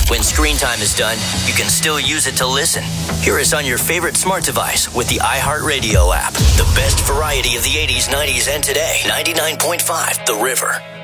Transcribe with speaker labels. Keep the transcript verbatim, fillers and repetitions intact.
Speaker 1: When screen time is done, you can still use it to listen. Hear us on your favorite smart device with the iHeartRadio app. The best variety of the eighties, nineties, and today. ninety-nine point five The River.